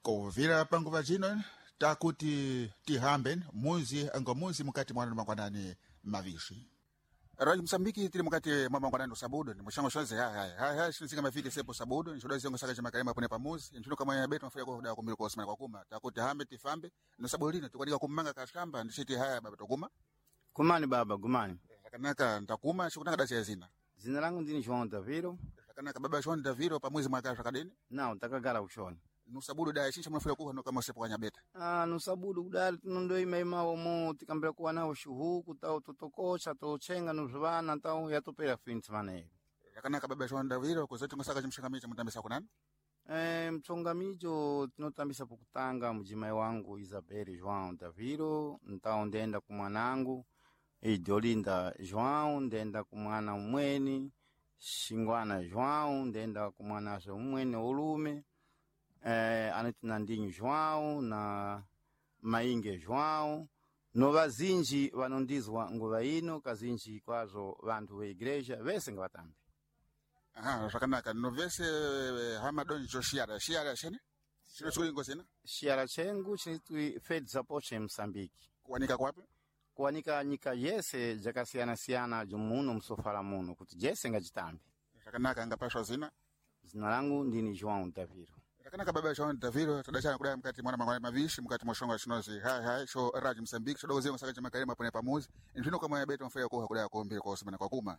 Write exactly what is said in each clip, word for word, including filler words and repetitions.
kovira panguva zino takuti tihambe muzi ngomuzi mukati mwana mangwanani mavishi Radio Msambiki tili mukati mwa mangwanani sabudo ni mushango shonze ha ha ha ha shinzika mafike sepo sabudo njodo zengo saka chama kalema pone pamuzi nchuno kama ya betu mafika kwa kumbira kwa osman kwa kuma takuti hambe tifambe no sabulino tukwadika kumanga kashamba ndishiti haya baba tokuma Kumani baba gumani kanaka ntakuma shikutanga dasi ya zina zina langu ndini João Daviro kanaka baba João Daviro pamuzi mwaka shakadeni na utakagala kushona nusabudu da shincha mafika kwa no kama sepo kwa nyabeta ah nusabudu kudali tunondo imaima omo tikambira kuwa nao shuhu kutao totokosha tochenga nuzvana tao yatopera finti mane kanaka baba João Daviro kuzoti ngosaka chimshangamicha mutambisa kunani eh mchongamijo tinotambisa pokutanga mujimai wangu Isabel João Daviro ntao ndenda kumwanangu Idolinda João ndenda kumwana umweni Shingwana João ndenda kumwana so umweni ulume eh anatina ndinyu João na Mainge João no vazinji vanondizwa nguva ino kazinji kwazo vantu ve igreja vese ngavatambi aha zvakanaka no vese hamadoni joshiara shiara shene chino chuli ngosena shiara chengu chitwi Fed Support Msambiki kuanika kwapi kuanika nyika yese jakasiyana siyana jumuno msofala muno kuti jese ngajitambi zvakanaka ngapashwa zina zina langu ndini João Daviro kanaka baba João Daviro tadachana kudai mkati mwana mangwana mavishi mkati moshonga chinozi hai hai sho Radio Msambiki chodogo zengo saka chama kalema pone pamuzi nchino kama ya betu mfaya kwa kudai kwa mbili kwa osmana kwa kuma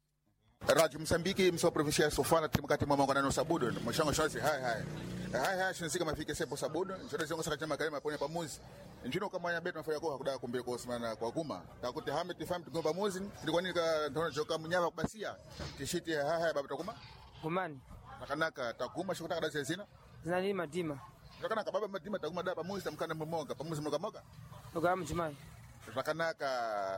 Radio Msambiki mso provincia sofana mkati mwa mangwana no sabudo moshonga chinozi hai hai hai hai shinzika mafike sepo sabudo chodogo zengo saka chama kalema pone pamuzi nchino kama ya betu mfaya kwa kudai kwa mbili kwa osmana kwa kuma takuti hame tifam tugomba muzi tilikonika ndono joka mnyama kubasia tishiti hai hai baba tokuma Gumani kanaka takuma shikutaka dasi zina zinali madima zvakanaka baba madima takuma da pamuzi mkana mmoga pamuzi mmoga moga noga mjimai zvakanaka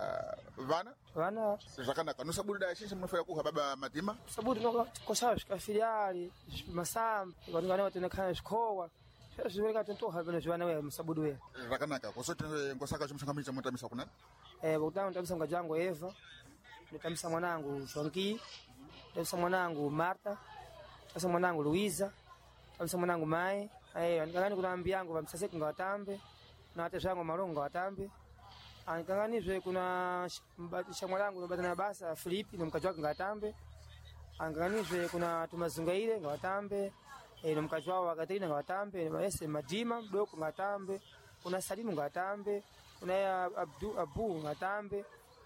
vana vana zvakanaka nusabudu da shisha munofaya kuha baba madima sabudu noga kosash ka filiali masam vanhu watena kana shikowa zvivereka tontoha vana zvana we musabudu we zvakanaka kusoti ngosaka chimshangamicha mutamisa kunani eh bokutanga ndamisa ngajango Eva nitamisa mwanangu Shonki ndamisa mwanangu Marta ndamisa mwanangu Luiza ndamisa mwanangu Mai eh ngangani kuna ambi yangu vamsaseki ngawatambe na hata zangu malongo watambe anganganizwe kuna mbatisha mwanangu nobatana basa Filipi nomkaji wake ngawatambe anganganizwe kuna tumazungaile ngawatambe eh nomkaji wao Katerina ngawatambe na Ese Madima mdoko ngawatambe kuna Salimu ngawatambe kuna ya Abdu Abu ngawatambe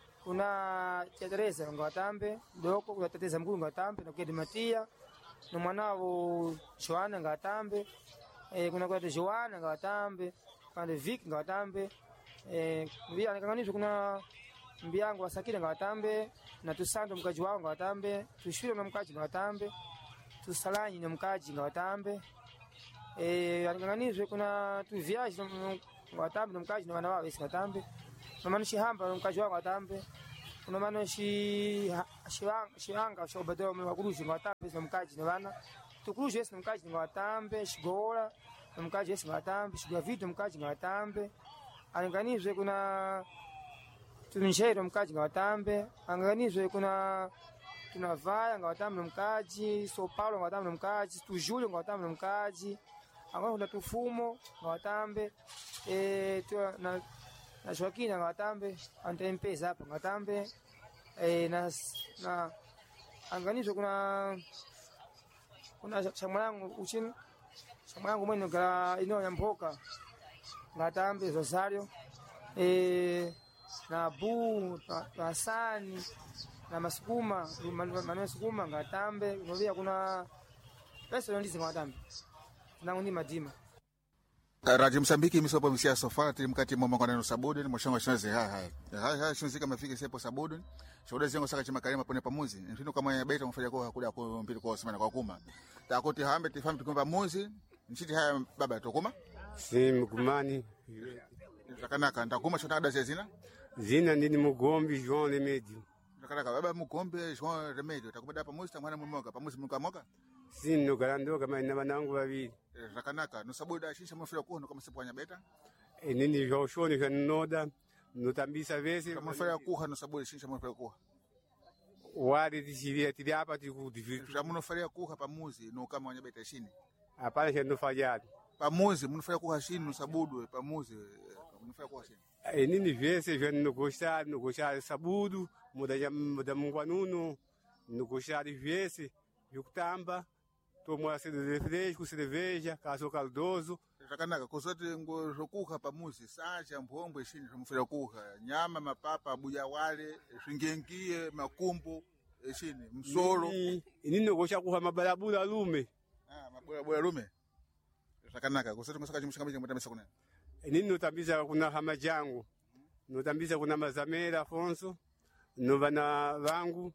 kuna Teresa ngawatambe mdoko kuna Teteza mkuu ngawatambe na Kedi Matia na mwanao Joana ngawatambe eh kuna kwa Joana ngawatambe kana Vic ngawatambe eh vile anakanganisha kuna mbiangu wasakira ngawatambe na Tusando mkaji wao ngawatambe tushule na mkaji ngawatambe tusalanyi na mkaji ngawatambe eh anakanganisha kuna tu viaje ngawatambe na mkaji na wana wao ngawatambe na manushi hamba na mkaji wao ngawatambe kuna manushi shiwanga shiwanga shobado mwakurushi ngawatambe na mkaji na wana tukurushi ese mkaji ngawatambe shigola na mkaji ese ngawatambe shigwa vitu mkaji ngawatambe anganizwe kuna tunishero mkaji ngawatambe anganizwe kuna tunavaya ngawatambe mkaji so Paulo ngawatambe mkaji tu Julio ngawatambe mkaji angana tufumo ngawatambe eh tu na na Joaquim ngawatambe ante mpesa hapo ngawatambe eh na na anganizwe kuna kuna chamwangu uchini chamwangu mwenye ga ino ya mboka ngatambe Rosario eh na Bu na Hasani na Masukuma maneno Sukuma ngatambe novia kuna pesa ndizi ngatambe na ngoni Madima Radio Msambiki misopo msia sofara tilimkati mwa mangwana no sabudo ni moshonga shinaze hai hai hai hai shunzika mafike sepo sabudo shoda zengo saka chima kalema pone pamuzi ntino kama ya beta mfanya kwa kuda kwa mpili kwa semana kwa kuma takuti hambe tifamu tukomba muzi nchiti haya baba tokuma si mkumani zvakanaka ndakuma shota dasi zina zina ndini mugombi João Remédio zvakanaka baba mugombe João Remédio takubada pamuzi tamwana mumoga pamuzi mukamoka si nogalando kama ina banangu babiri zvakanaka nosabuda shisha mufira kuno kama sepwanya beta e nini joshoni kanoda notambisa vese kama mufira kuha nosabuda shisha mufira kuha wale tisiria tiliapa tikudivitu jamuno faria kuha pamuzi no kama wanya beta shini hapana shendo fajadi pamuzi munofanya kuha chini nusabudu pamuzi munofanya kuha chini Nini vyese vya nogosha nogosha sabudu muda ya muda mungwanuno nogosha vyese vyukutamba tomwa cerveja ku cerveja kaso caldoso takanaka kusoti ngo zokuha pamuzi sacha mphombo chini zomufira kuha nyama mapapa buya wale shingengie makumbu chini msoro ini nogosha kuha mabalabula lume ah mabalabula lume takanaka kusoti ngosaka chimushikamiche mutamisa kuna nini notambiza kuna hama jangu notambiza kuna mazamera Afonso no vana vangu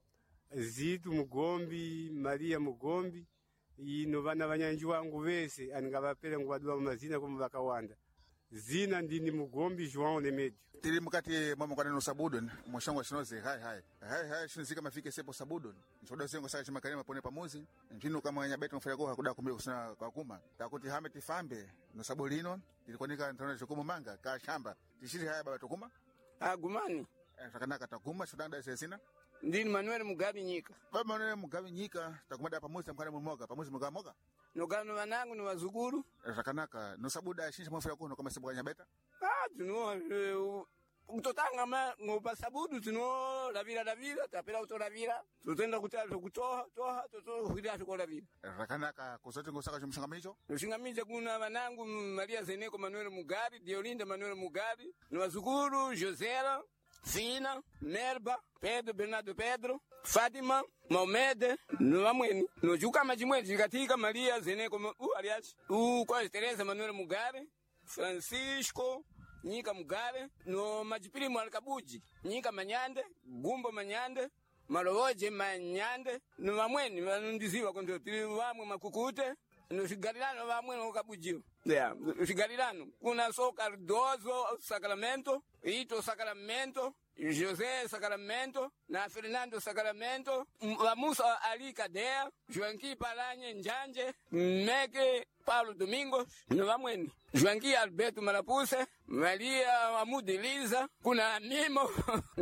Zitu Mugombi Maria Mugombi ino vana vanyanji wangu vese aningavapele ngwadua mazina kuma vakawanda zina ndini Mugombi João Nemedio tiri mukati mama kwa neno sabudon mwashangwa shinoze hai hai hai hai shinzika mafike sepo sabudon nchoda zengo saka chimakarema pone pamuzi njino kama nya beto mfanya kwa kuda kumbe kusana kwa kuma takuti hameti fambe no sabolino ilikonika ntona chokumu manga ka shamba tishiri haya baba tokuma ah gumani takanaka takuma shudanda sesina ndini Manuel Mugabi Nyika baba Manuel Mugabi Nyika takumada pamuzi mkana mumoga pamuzi mugamoga nogano wanangu ni wazuguru takanaka no sabuda shinja mfanya kwa kama sepo nya beta ah tuno utotanga ma ngopa sabudu tuno lavira lavira tapela utolavira tutenda kutala kutoha toha toto kuida tukolavira rakanaka kusoti ngosaka chimshangamicho ushingamiza kuna wanangu Maria Zeneko Manuel Mugabi Diolinda Manuel Mugabi ni wazuguru Josela Fina Merba Pedro Bernardo Pedro Fatima Mohamed no amweni no juka majimweni katika Maria Zeneko u aliachi u kwa Teresa Manuel Mugabi Francisco Nyika Mugare no majipiri mwalikabuji Nyika Manyande Gumbo Manyande Malowoje Manyande no vamweni vanondiziva kondo tiri vamwe makukute no shigalilano vamwe no kabujio yeah shigalilano kuna so Cardozo Sacramento Ito Sacramento José Sacramento na Fernando Sacramento Vamusa Ali Cadea Joanqui Palanye Njanje Meke Paulo Domingos no vamweni Joanqui Alberto Malapuse Maria Mahmud Eliza kuna Mimo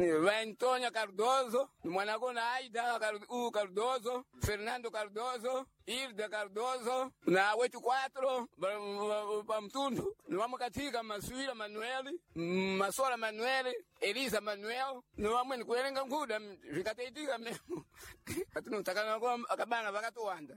Antonia Cardozo mwanakona Aida Cardozo Fernando Cardozo Hilda Cardozo na wetu quatro pa mtundu no vamos katika Masuila Manuel Masola Manuel Elisa Manuel no vamweni kuelenga nkuda vikateitika memo katino takana kwa akabana vakatowanda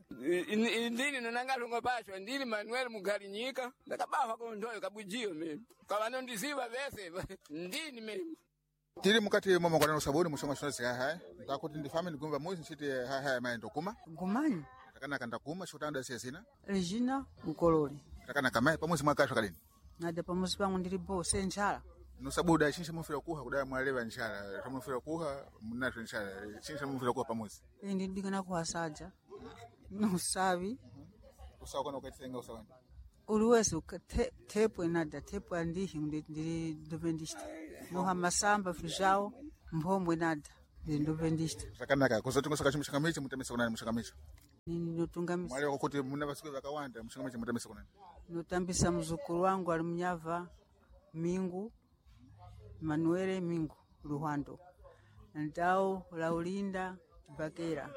ndini nonangalo ngopashwa ndini Manuel Mugabi Nyika ndakabafa ko ndoyo kabujio memo kavano ndiziva vese ndini memo tiri mukati mama kwa neno sabuni mushonga shonse hai hai ndakuti ndifame ndigumba muzi nchiti hai hai maendo kuma gumani takana kanda kuma shotanda sesina Regina Mukololi takana kama pamuzi mwakasho kalini nade pamuzi pangu ndili bose nchala no sabuda chincha mufira kuha kudaya mwaleva nchala tamufira kuha munato nchala chincha mufira kuha pamuzi ndi ndikana kuhasaja no savi usawa kana ukatsenga usawani uliwese te, tepo inada tepo andihi ndili ndopendista no hamasamba fijao mphomwe nada ndili ndopendista takanaka kuzoti ngosaka chimushangamichi mutemesa kunani mushangamichi nini notungamisa mwale wakuti muna vasiku vakawanda mushangamichi mutemesa kunani notambisa mzukuru wangu ali mnyava Mingu Manuele Mingu Luhando Antao Laulinda Bakera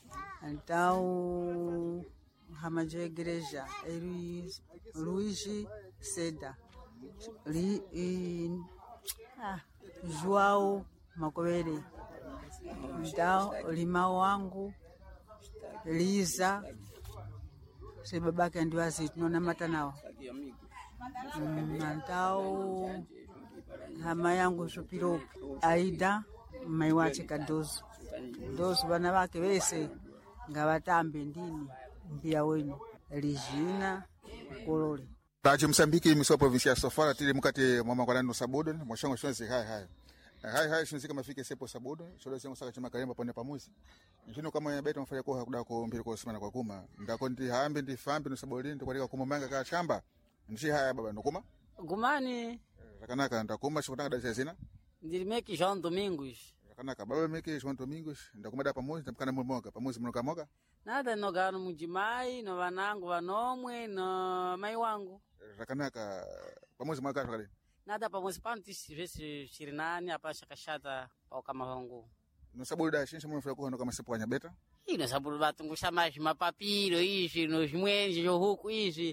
Antao Hamaje Igreja Luis Luigi Seda Li in, ah, Joao Makovere Antao Limao wangu Liza sebabake ndiwazi tunona matanao mm, Antao hama yangu Supiropi Aida maiwache Kadozo Dozo bana bake bese ngabatambe ndini mbia wenyu Regina Mukololi Raji Msambiki miso provincia Sofala tiri mukati mama kwa neno sabudo mwashongo shonse hai hai hai hai shinzika mafike sepo sabudo shodo sengo saka chima karemba pone pamuzi njino kama ya beto mfanya kwa kuda ko mbili kwa simana kwa kuma ndako ndi hambe ndi fambi no sabolini ndikwalika kumomanga ka shamba nchi haya baba ndokuma gumani rakanaka ndakuma shikutanga dasi zina ndilimeki João Domingos rakanaka baba meki João Domingos ndakuma da pamuzi ndamkana mumoga pamuzi munoka moga nada nogano mujimai no vanangu vanomwe no mai wangu rakanaka pamuzi mwaka kale nada pamuzi panti vesi chirinani apa shakashata au kama wangu no sabudo da shinshi mufanya kwa kama sepo nya beta ino sabudo batungusha mais mapapiro ishi no jimwenje jo huku ishi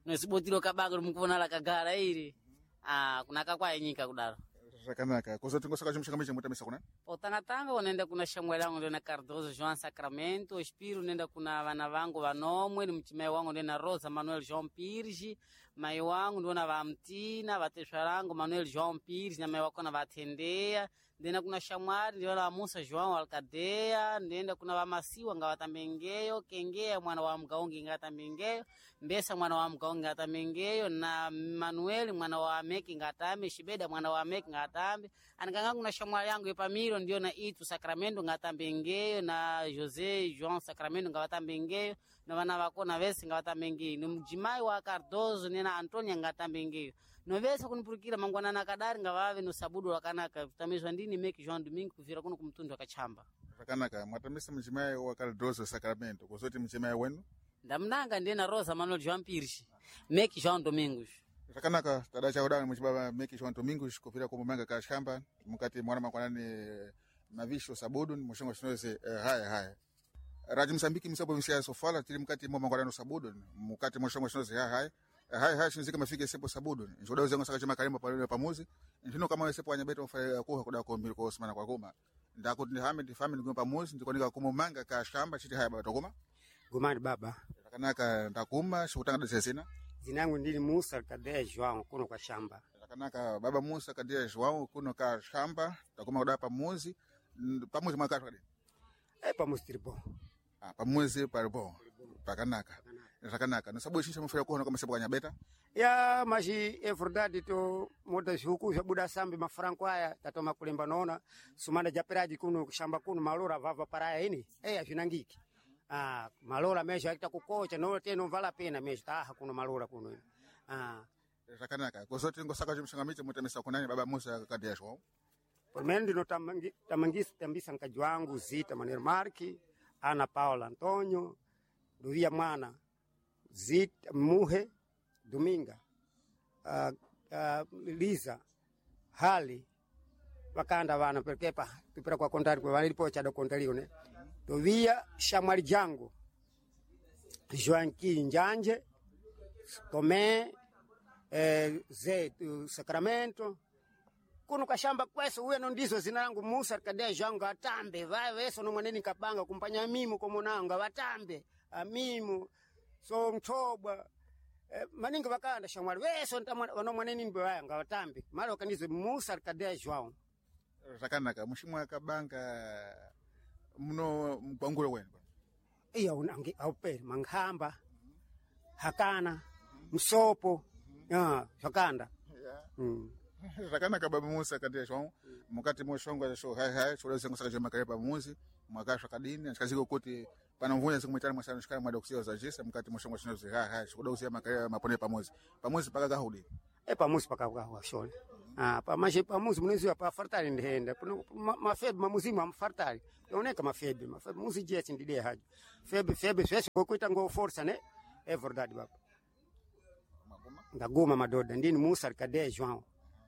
nosibotiro kabanga mukuvona lakagara iri ah kuna kakwaye nyika kudaro zvakanaka kuzoti ngosaka chimushangamiche mutamisa kuna Potangatanga unaenda kuna Samuel wangu ndena Cardoso João Sacramento, Espiro nenda kuna vana vangu vanomwe, ni mchimai wangu ndena Rosa Manuel João Pires, mai wangu ndona vamtina, vateshwa langu Manuel João Pires, na mai wako na vatendea, ndena kuna Shamwari, ndona Musa João Alcadeia, ndenda kuna vamasiwa nga vatambengeyo, Kengea mwana wa mgaongi nga vatambengeyo, Mbesa mwana wa mgaongi nga vatambengeyo, na Manuel mwana wa Meki nga vatambe, Shibeda mwana wa Meki nga vatambe, anakanga kuna Shamwari yangu Epamiro ndio na Itu Sacramento nga vatambengeyo, na José João Sacramento nga vatambengeyo, na vana vako na vesi nga vatambengeyo, ni mjimai wa Cardoso nena Antonia nga vatambengeyo. No vesa kunipurukira mangwana na kadari nga vave no sabudu wakanaka tamizwa ndini Meki João Domingo kuvira kuno kumtundu wakachamba. Zvakanaka mwatamisa mchimai wa Cardoso Sacramento kuzoti mchimai wenu ndamnanga ndena Rosa Manuel João Pires, Meki João Domingo. zvakanaka tadacha kudani muchibaba Meki João Domingo kuvira kumumanga kashamba mukati mwana makwanani mavisho sabudu mushongo shinoze eh, haya haya Radio Msambiki msabo msia sofala tili mukati mwa makwanani sabudu mukati mushongo shinoze haya haya haya haya shinzika mafike sepo sabudu njoda uzengo saka chama kalimba pale pamuzi ndino kama wewe sepo anyabeto mfaya kuha kuda kombiri kwa Osman kwa goma ndako ndi Hamid family ngomba pamuzi ndikonika kumumanga kashamba chiti haya baba goma Gomani baba. Zvakanaka ndakuma shikutanga desesina Zinangu ndili Musa Kadea João kuno kwa shamba. Zvakanaka baba Musa Kadea João kuno ka shamba ndakuma kuda pamuzi pamuzi mwakati kadi Eh pamuzi tiripo. Ah pamuzi paripo pakanaka zvakanaka nosabu shisha mufira kuona kama sepo kanyabeta Ya maji é verdade to moda huku jabuda sambi mafranco haya tatoma kulemba nona sumanda japeraji kuno shamba kuno malora vava paraya ini eh avinangiki. Ah, malora mesha akita kukocha no teno vala pena mesha ah kuno malora kuno. Ah. Zvakanaka kuzoti ngosaka chimshangamiche mutamisa kunani baba Musa Kadea João. Por menos no tamangi tamangisi tambisa nkaji wangu Zita Manuel Marque, Ana Paula Antonio, Luria Mwana, Zita Muhe, Dominga, uh, uh, Lisa, Hali, wakanda vana perkepa tupira kwa kontari kwa walipo cha do kontari one. Dovia Shamwari Jango, Joanqui Njanje, Tomé, eh, Zé Sacramento, kuno kashamba kweso uwe ndizo zina langu Musa Kadea João atambe vai weso no mwaneni kabanga kumpanya mimu komunanga watambe amimu so mtobwa eh, maninga wakanda Shamwari weso no mwaneni mbe wanga watambe mara wakanizo Musa Kadea João. Zvakanaka mushimwa kabanga muno mkwanguro wenu iya unangi auperi manghamba hakana msopo ya hakanda mm. Zvakanaka baba Musa Kadea João mukati moshongo sho hai hai cholezo zengo saka jema kare pamuzi mwakasha kadini achikaziko kuti pana mvunya zikumwitana mwasana shikara mwa doksio za jisa mukati moshongo shinozi hai hai cholezo zema kare mapone pamuzi pamuzi paka gahudi e pamuzi paka gahwa shole ah pamashe pamuzi munezi pa fartali ndenda mafebe mamuzima mfartali oneka mafebe mafebe muzi jeti ndide hajo febe febe sese kokuita ngo force ne é verdade baba ndagoma madoda ndini Musa Kadea João.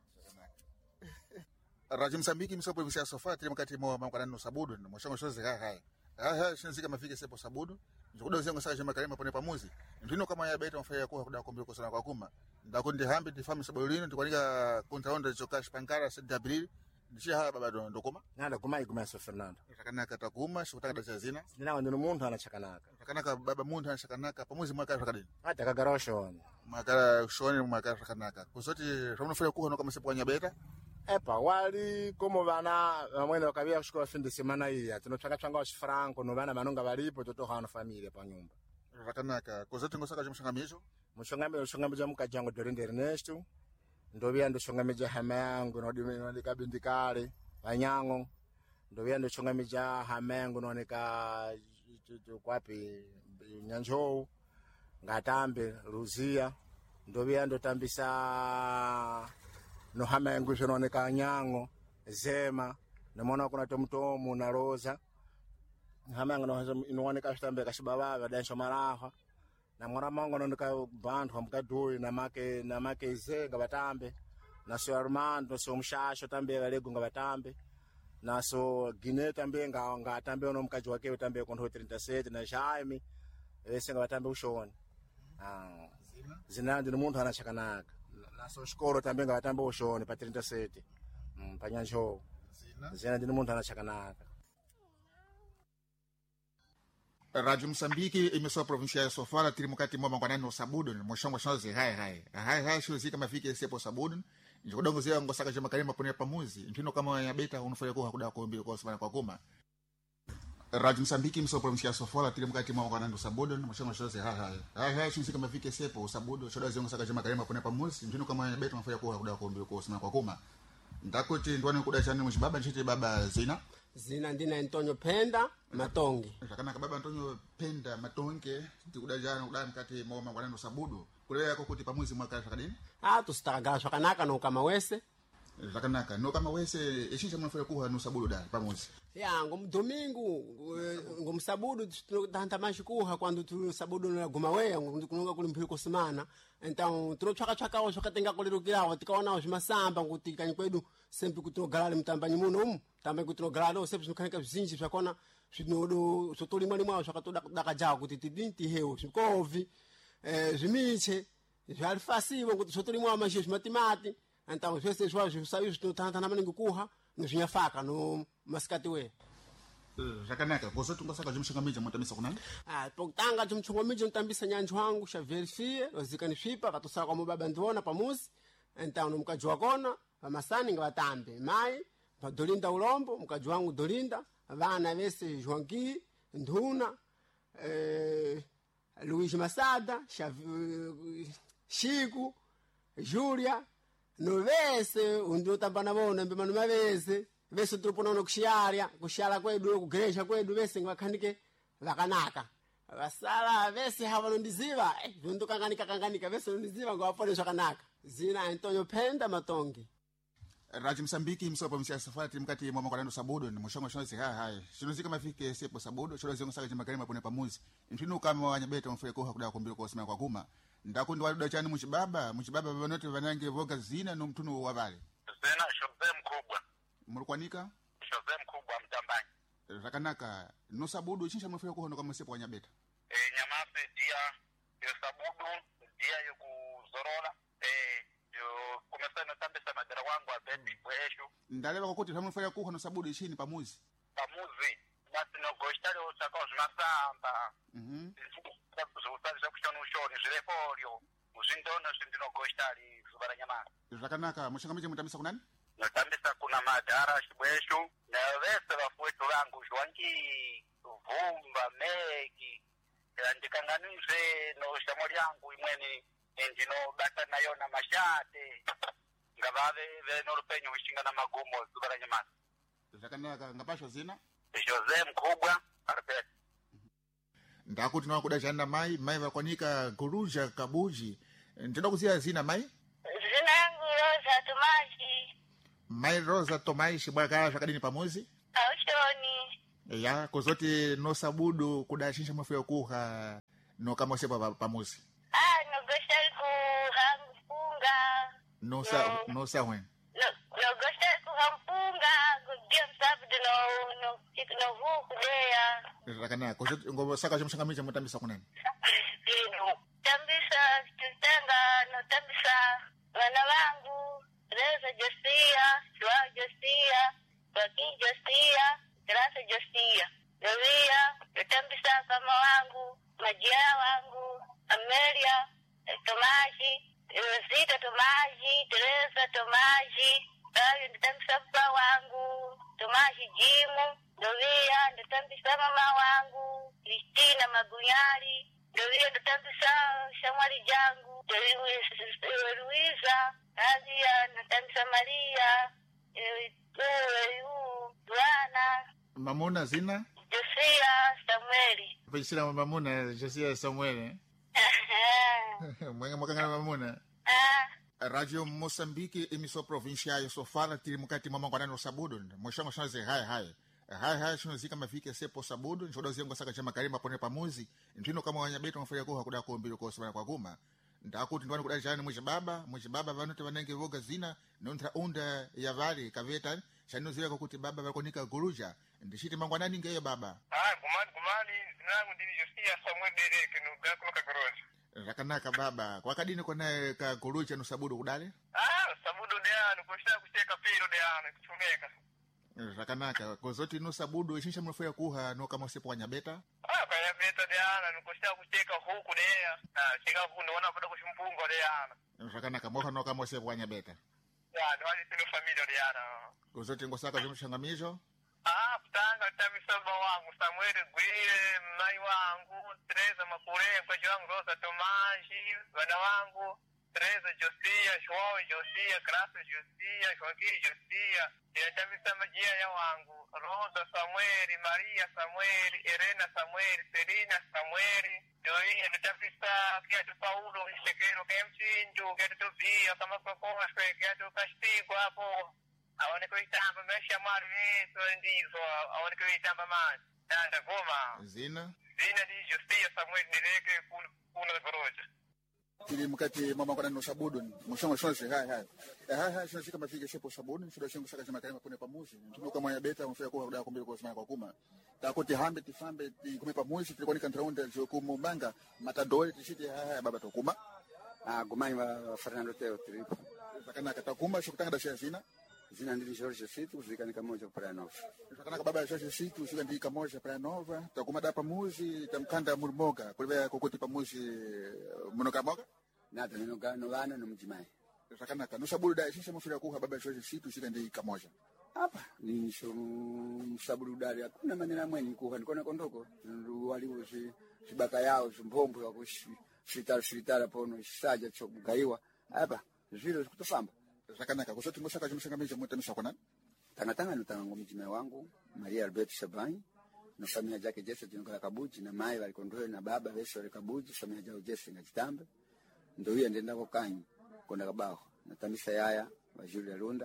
Radio Msambiki msopo visia sofa tili mkati mwa makwanani sabudu moshongo shozi hai hai hai hai shinzika mafike sepo sabudu njokuda uzengo saka jema kalima pone pamuzi ndino kama ya beta mfaya kuha kuda kombiri kwa sana kwa kuma ndako ndi hambi ndi famu sabolino ndikwanika kontaonda chokash pankara sedi abril ndishi haya baba ndokoma nada kuma igumeso Fernando zvakanaka takuma shikutanga dachazina ndinawo ndino muntu anachakanaka zvakanaka baba muntu anachakanaka pamuzi mwakara zvakadini ata kagara shoni mwakara shoni mwakara zvakanaka kuzoti zvamunofira kuha kama sepo kanyabeta epa wali como vana vamwene vakavia kusvika fin de semana iya tinotsvaka tsvanga wachifranco no vana vanonga varipo totohana familia panyumba zvakanaka kuzoti ngosaka chimushangamicho mushongamiro shongamija mukajango Dorinde Ernesto ndovia ndoshongamija hama yangu nodika bindikale vanyango ndovia ndoshongamija hama yangu nooneka kwapi Nyanjou ngatambe Luzia ndovia ndotambisa no hama yangu shononeka Nyango Zema namona kuna tomtomu na Rosa hama yangu no inooneka shtambe kashibaba dansho maraha na mwana mango noneka bantu hamkadoi na make na make zenga batambe na so Armando so mshasho tambe balego ngabatambe na so Gine tambe nga ngatambe ono mkaji wake tambe kondo thirty-seven na Jaime esenga batambe ushoni ah zina ndine munthu anachakanaka naso xikolo tambe ngavatamba uxone pa trinta sete mm, pa nyancho zina ndine munthu anachakanaka. Radio Msambiki imesoa provincia ya Sofala tiri mukati mwa mangwanani wa Sabudu ni mwashongo shozi hai hai hai hai shuzi kama fike sepo Sabudu njikudongo zia ngosaka jama karima pone pamuzi ntino kama ya beta unufanya kuha kuda kumbili kwa sabana kwa kuma. Radio Msambiki imesoa provincia ya Sofala tiri mukati mwa mangwanani wa Sabudu ni mwashongo shozi hai hai hai hai shuzi kama fike sepo Sabudu shoda zia ngosaka jama karima pone pamuzi ntino kama ya beta unufanya kuha kuda kumbili kwa sabana kwa kuma. Ndakuti ndwani kuda chani mshibaba nchiti baba Zina Zina ndina Antonio Penda Matonge. Kana baba Antonio Penda Matonge tikudajana kudai mkati mwa mangwanani wa Sabudu kule yako kuti pamuzi mwaka shakadini. Ah tusitagashwa kanaka no kama wese. Zakanaka no kama wese eshisha mnafanya kuha no Sabudu dali pamuzi. Ya ngom domingo ngom Sabudu tanta mashikuha quando tu Sabudu na gumaweya kununga kulimpiko semana. Então tuno chaka chaka wa chaka tenga kulirukira tikaona os masamba nguti kanyikwedu sempre kutogalale mtambanyi muno um tambe kutogalale sempre sukanika vizinji zvakona zvinodo sotoli mali mwa zvakatoda dakajawa kuti tidinti hewo zvikovi eh zvimiche zvalifasivo kuti sotoli mwa mashio zvimatimati então zvese zwa zvisayo zvinotanta na maningi kuha no zvinyafaka no masikati we. Zakanaka kozotu ngosaka jumshangamija mutamisa kunani? Ah pokutanga jumchungomija mutambisa nyanjo wangu sha verifie wazikani fipa katosala kwa mbaba ndiona pamuzi então mukajua kona pamasani ngawatambe mai pa Dolinda Ulombo mkaji wangu Dolinda vana vese Joanqui Nduna eh Luigi Masada Chico Julia no vese undio tambana bona mbemano mavese vese tupona no kushiaria kushala kwedu kugresha kwedu vese ngakhanike vakanaka vasala vese havanondiziva eh ndio kanganika kanganika vese nondiziva ngawapone zvakanaka. Zina Antonio Penda Matonge. Radio Msambiki msoa provincia ya Sofala tiri mkati mwa mangwanani wa Sabudu ni mwashongo shozi hai hai shinozika mafike sepo Sabudu shoda ziongo saka jima karima pone pamuzi ntinu kama wanyabeta mfaya kuha kuda kumbili kwa usima kwa kuma ndakundi waluda chani mchibaba mchibaba vanote vanange voga Zina no mtunu wavale Zina shoze mkubwa mulukwanika shoze mkubwa mtambanyi Zakanaka no Sabudu chinsha mfaya kuha no kama sepo wanyabeta e nyamase dia yo Sabudu dia yo kuzorola e yo kumesana tambe sa madara wangu abeti kweshu ndaleva kwa kuti hamufanya kuha no Sabudu ishini pamuzi pamuzi basi no gostari osaka osmasamba mhm zutali za kushana ushoni zilefolio uzindona zindino gostari zubara nyamasa. Zakanaka mushangamije mutamisa kunani? Natambisa kuna madara shibweshu na vese wafuetu langu Joanqui Vumba Meki ndikanganize no shamoli yangu imweni ndino bata nayo na mashate ngavave veno rupenyo wishinga na magumo zubara nyamasa. Zakanaka ngapasho Zina Jose mkubwa Arbet ndakuti nawa kuda chana mai mai vakwanika Guruja Kabuji ndinoda kuziya Zina mai Zina yangu Rosa Tomashi mai Rosa Tomashi bwaka zvakadini pamuzi aushoni ya kozoti no Sabudu kuda chinsha mafya kuha no kama sepa pamuzi ah no gostari ku hampunga no sa no sa wen no no gostari ku hampunga kudia Sabudu no no no huku dea Zakanaka kozoti ngobo saka jumshangamije mutamisa kunani? Tambisa tutanga no tambisa wana wangu Reza Josia Joao Josia Joaquin Josia Terasa Josia Josia tutambisa kama wangu Majia wangu Amelia Tomaji Rosita Tomaji Teresa Tomaji Ayo tutambisa baba wangu Tomaji Jimu Dovia tutambisa mama wangu Kristina Magunyari Dovia tutambisa Shamwali jangu Luisa Azia tutambisa Maria Ewe Duana Mamuna Zina Josia Samueli Pechira mamuna Josia Samueli Mwenga mwakanga mamuna Radio Mosambiki emisora provincia ya Sofala tiri mukati mwa mangwanani wa Sabudu mwashongo shozi hai hai hai hai shinozika mafike sepo Sabudu nshoda ziongo saka chama karima pone pamuzi ntino kama wanyabeta mfaya kuha kuda kumbili kwa usima kwa kuma ndakuti ndwani kuda chani mwijibaba mwijibaba vanote vanenge voga Zina nontra unda ya vali kaveta chanozira kuti baba vakonika Guruja ndishiti mangwanani ngeye baba ah kumani kumani zinangu ndili Josia Samuel Derek no gakuno kagoroja Rakanaka baba kwa kadini kone ka kulucha no sabudu kudale ah sabudu deano kushaka kucheka piro deano kuchumeka Rakanaka kozoti no sabudu ishisha mnafanya kuha no kama sepo wanyabeta ah kwa nyabeta deano nukushaka kucheka huku dea ah cheka huku naona pada kushimpungo deano Rakanaka moha no kama sepo wanyabeta ya ndo hali sino familia deano kozoti ngosaka jumshangamizo ah kutanga tamisaba wangu Samuel Gwire mai wangu Teresa Makure kwa jangu Rosa Tomaji wana wangu Teresa Josia Joao Josia Grace Josia Joaquim Josia ya tamisaba jia ya wangu Rosa Samuel Maria Samuel Elena Samuel Selina Samuel Joia ya tafisa kia tu Paulo Shekero Kemchinju kia tu Via kama kwa kwa kia tu Castigo hapo aone kuitamba mesha mari yeso ndizo aone kuitamba man nanda goma zina zina di Justia Samuel nileke kuna kuna goroja tili mkati mama kwa no sabudu mshongo shonse hai hai hai hai shonse kama fike shepo sabudu shida shingo saka chama kalima kune pamushi ntuno kama ya beta mfaya kwa kuda kumbele kwa simama kwa kuma takote hambe tifambe kume pamushi tulikoni kantraunda jokumu manga matadole tishiti hai hai baba tokuma ah gumani wa Fernando Teo tripo sakana katakuma shukutanga dasha zina zina ndili Jorge Situ zikanika moja para nova sakana baba Jorge Situ zika ndika moja para nova takuma da pamuzi tamkanda murmoga kulibaya kokoti pamuzi munoka moga nada ninoga novana no mjimai sakana kanu sabudu da shisha mfira kuha baba Jorge Situ zika ndika moja hapa ni shomu sabudu dari hakuna maneno mwenye kuha nikona kondoko waliwo si sibaka yao zimbombo ya kushi shitara shitara pono shisaja chokugaiwa hapa zile kutofamba Rakanaka kusoti ngosaka jumshangamizo mwetemesha kwa nani tangatanga nutango mjime wangu Maria Albert Shabani na familia yake Jesse Jingola Kabuji na mai walikondoe na baba Vesore Kabuji familia yao Jesse ngajitambe ndio hiyo ndenda kwa kanyi konda kabao na tamisa yaya wa Julia Lunda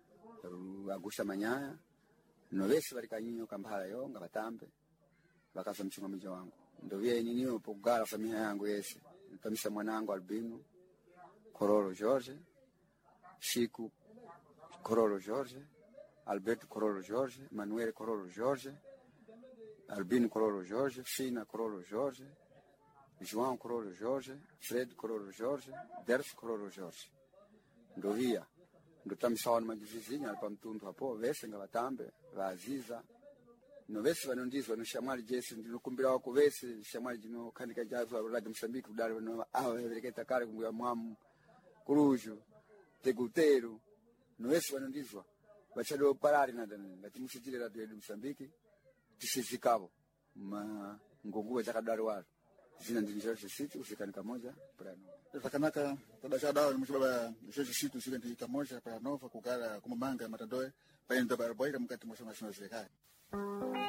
agusha manyaya no Vesore walikanyinyo kambala yo ngabatambe bakafa mchungamizo wangu ndio hiyo nyinyo pogala familia yangu Yese tamisa mwanangu Albino Kororo George Chico Corolo Jorge, Alberto Corolo Jorge, Manuel Corolo Jorge, Albino Corolo Jorge, Fina Corolo Jorge, João Corolo Jorge, Fred Corolo Jorge, Derso Corolo Jorge. Ndo via, ndo tamisawa na majizizinya alipa mtundu hapo, vese nga watambe, waaziza. No vese wanondizo, no shamali jesi, ndino kumbira wako vese, shamali jino kanika jazu wa Radio Msambiki, udari wano awe, veleketa kare kumbuya mwamu, kuruju, Tegutero, no esse wanondizwa bachado parari na dani ngatimushitire Radio Msambiki tisizikabo ma ngogua zakadari walo zina ndinjao sisi usikanika moja prano Rakanaka tabasha dawa mshibaba Jorge Situ zika ndika moja para nova kugala kumamanga matadoe pa enda barboira mkati mwa shona shona zeka